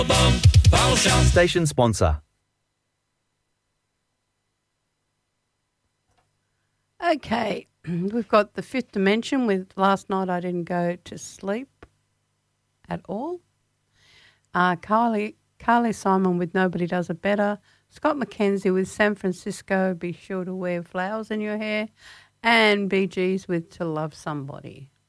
Station sponsor. Okay, we've got The Fifth Dimension with Last Night I Didn't Go to Sleep at All. Carly Simon with Nobody Does It Better. Scott McKenzie with San Francisco, Be Sure to Wear Flowers in Your Hair. And Bee Gees with To Love Somebody.